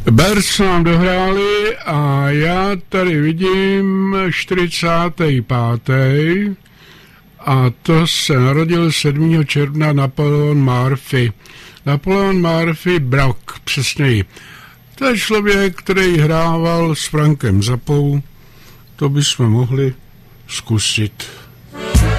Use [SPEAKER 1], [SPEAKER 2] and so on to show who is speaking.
[SPEAKER 1] Bears nám dohráli a já tady vidím 45. a to se narodil 7. června Napoleon Murphy. Napoleon Murphy Brock, přesněji. To je člověk, který hrával s Frankem Zappou. To bychom mohli zkusit.